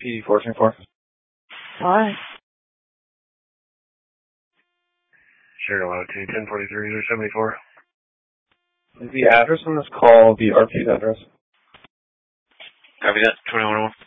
PD 424. Why? Sure, 102, 1043, 74. Is the address on this call the RP's address? Copy that, 2101.